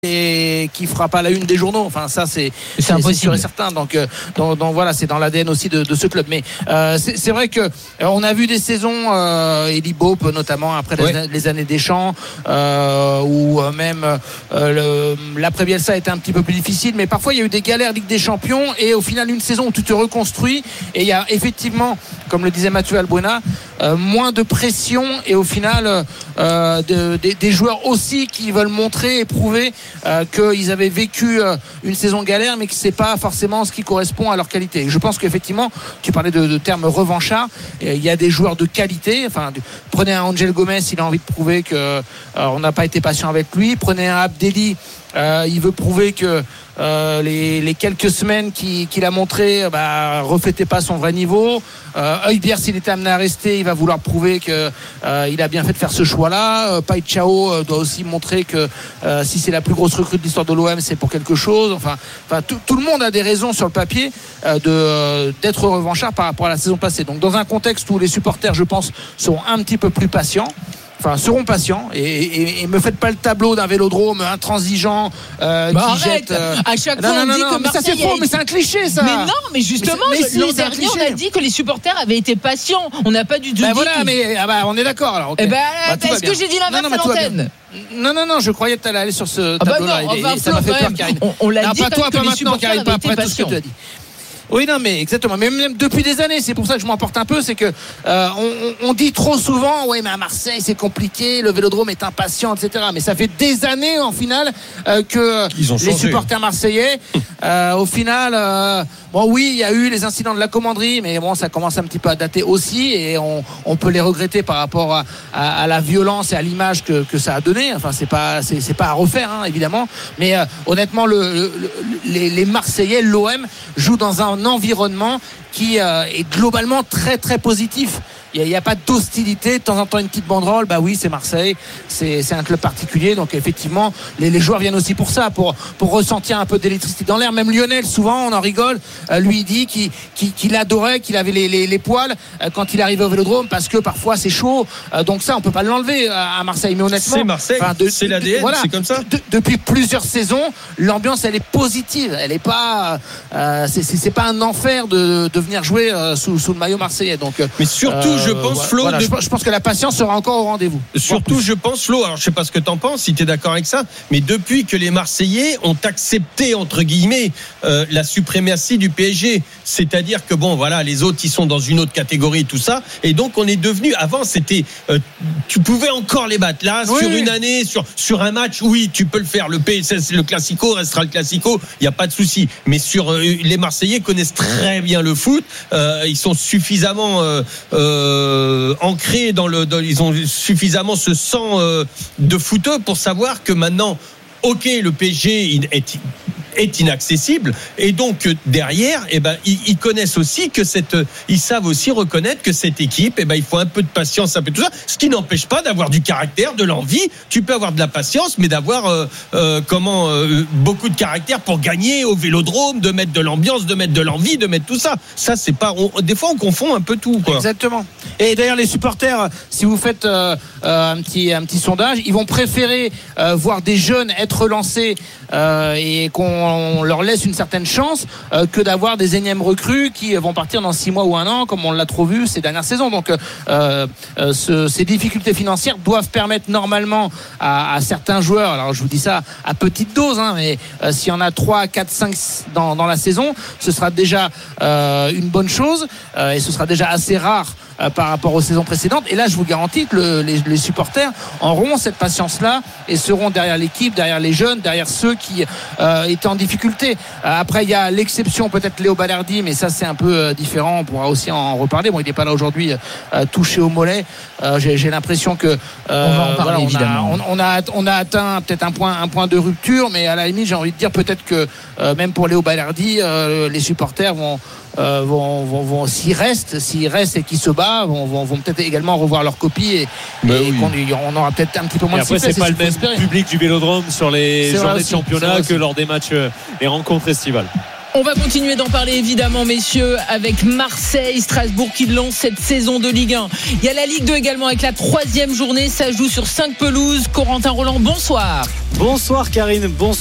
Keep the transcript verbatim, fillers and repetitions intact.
et qui fera pas la une des journaux. Enfin, ça, c'est, c'est, c'est impossible. sûr et certain. Donc, euh, donc, donc voilà, c'est dans l'A D N aussi de, de ce club. Mais euh, c'est, c'est vrai que euh, on a vu des saisons, euh, Elie Bope notamment après les, ouais. les années Deschamps, euh, où euh, même euh, le, l'après Bielsa était un petit peu plus difficile. Mais parfois, il y a eu des galères Ligue des Champions et au final, une saison où tu te reconstruis et il y a effectivement, comme le disait Mathieu Albuena, euh, moins de pression et au final, euh, de, de, des joueurs aussi qui veulent montrer et prouver Euh, qu'ils avaient vécu euh, une saison galère mais que c'est pas forcément ce qui correspond à leur qualité. Je pense qu'effectivement, tu parlais de, de termes revanchards, il y a des joueurs de qualité. Enfin, du, prenez un Angel Gomez, il a envie de prouver que euh, on n'a pas été patient avec lui. Prenez un Abdelli, euh, il veut prouver que Euh, les, les quelques semaines qu'il, qu'il a montré bah, reflétaient pas son vrai niveau. euh, Højbjerg, s'il était amené à rester, il va vouloir prouver que euh, il a bien fait de faire ce choix-là. euh, Pai Chao euh, doit aussi montrer que euh, si c'est la plus grosse recrue de l'histoire de l'O M, c'est pour quelque chose. Enfin, enfin tout, tout le monde a des raisons sur le papier euh, de, euh, d'être revanchard par rapport à la saison passée. Donc dans un contexte où les supporters, je pense, seront un petit peu plus patients, enfin seront patients et, et, et me faites pas le tableau d'un vélodrome intransigeant euh, bah qui arrête, jette euh... à chaque non, fois non, on non, dit non, que mais Marseille ça c'est faux, mais c'est un cliché ça. Mais non, mais justement, mais mais l'an si, dernier on a dit que les supporters avaient été patients. On n'a pas du tout bah dit voilà, que... mais ah bah, on est d'accord alors. Okay. Eh bah, bah, est-ce que j'ai dit l'inverse à l'antenne? Non, non, non, je croyais que tu allais aller sur ce tableau-là. Ah bah non, et, et ça m'a fait peur, Karine. On, on l'a non, dit pas toi, que pas les maintenant, Karine, pas après tout ce que tu as dit. Oui, non, mais exactement. Mais même depuis des années, c'est pour ça que je m'emporte un peu, c'est que euh, on, on dit trop souvent, ouais, mais à Marseille c'est compliqué, le Vélodrome est impatient, et cetera. Mais ça fait des années, en finale, euh, que les supporters marseillais, euh, au final, euh, bon, oui, il y a eu les incidents de la commanderie, mais bon, ça commence un petit peu à dater aussi, et on, on peut les regretter par rapport à, à, à la violence et à l'image que, que ça a donné. Enfin, c'est pas, c'est, c'est pas à refaire, hein, évidemment. Mais euh, honnêtement, le, le, le, les, les Marseillais, l'O M joue dans un environnement qui euh, est globalement très très positif. Il n'y a, a pas d'hostilité, de temps en temps une petite banderole, bah oui c'est Marseille, c'est, c'est un club particulier, donc effectivement les, les joueurs viennent aussi pour ça, pour, pour ressentir un peu d'électricité dans l'air. Même Lionel, souvent on en rigole, euh, lui il dit qu'il, qu'il, qu'il adorait, qu'il avait les, les, les poils euh, quand il arrivait au Vélodrome, parce que parfois c'est chaud, euh, donc ça on peut pas l'enlever à, à Marseille, mais honnêtement c'est Marseille, de, c'est l'A D N, voilà, c'est comme ça de, depuis plusieurs saisons l'ambiance elle est positive, elle est pas euh, c'est, c'est, c'est pas un enfer de, de venir jouer euh, sous, sous le maillot marseillais, donc mais surtout euh, je pense, Flo, voilà, de... je pense que la patience sera encore au rendez-vous. Surtout, je pense, Flo, alors je sais pas ce que t'en penses, si t'es d'accord avec ça, mais depuis que les Marseillais ont accepté, entre guillemets, euh, la suprématie du P S G, c'est-à-dire que bon, voilà, les autres, ils sont dans une autre catégorie, tout ça, et donc on est devenu, avant, c'était, euh, tu pouvais encore les battre. Là, oui, sur oui. une année, sur, sur un match, oui, tu peux le faire. Le P S G, le Classico restera le Classico, il n'y a pas de souci. Mais sur, euh, les Marseillais connaissent très bien le foot, euh, ils sont suffisamment, euh, euh, ancrés dans le, dans, ils ont suffisamment ce sang euh, de footeux pour savoir que maintenant, ok, le P S G est est inaccessible, et donc derrière eh ben ils, ils connaissent aussi que cette ils savent aussi reconnaître que cette équipe eh ben il faut un peu de patience, un peu de tout ça, ce qui n'empêche pas d'avoir du caractère, de l'envie. Tu peux avoir de la patience mais d'avoir euh, euh, comment euh, beaucoup de caractère pour gagner au Vélodrome, de mettre de l'ambiance, de mettre de l'envie, de mettre tout ça. Ça c'est pas on, des fois on confond un peu tout quoi. Exactement. Et d'ailleurs les supporters, si vous faites euh, euh, un petit un petit sondage, ils vont préférer euh, voir des jeunes être lancés euh, et qu'on on leur laisse une certaine chance euh, que d'avoir des énièmes recrues qui vont partir dans six mois ou un an comme on l'a trop vu ces dernières saisons. Donc euh, euh, ce, ces difficultés financières doivent permettre normalement à, à certains joueurs, alors je vous dis ça à petite dose hein, mais euh, s'il y en a trois, quatre, cinq dans, dans la saison, ce sera déjà euh, une bonne chose euh, et ce sera déjà assez rare euh, par rapport aux saisons précédentes. Et là je vous garantis que le, les, les supporters auront cette patience là et seront derrière l'équipe, derrière les jeunes, derrière ceux qui euh, étaient en difficulté. Après il y a l'exception peut-être Léo Balerdi, mais ça c'est un peu euh, différent, on pourra aussi en reparler. Bon, il n'est pas là aujourd'hui, euh, touché au mollet. Euh, j'ai, j'ai l'impression que euh, on va en parler, voilà, on, évidemment. a, on, on, a, on a atteint peut-être un point, un point de rupture, mais à la limite j'ai envie de dire peut-être que euh, même pour Léo Balerdi euh, les supporters vont Euh, vont, vont, vont s'ils restent, s'ils restent et qu'ils se battent, vont, vont, vont peut-être également revoir leur copie et, et oui. on, on aura peut-être un petit peu moins et de après sifflets, c'est pas c'est le même espérer. public du Vélodrome sur les c'est journées de championnat que lors des matchs, les rencontres estivales. On va continuer d'en parler évidemment, messieurs, avec Marseille, Strasbourg qui lance cette saison de Ligue un. Il y a la Ligue deux également avec la troisième journée. Ça joue sur cinq pelouses. Corentin Roland, bonsoir. Bonsoir Karine, bonsoir.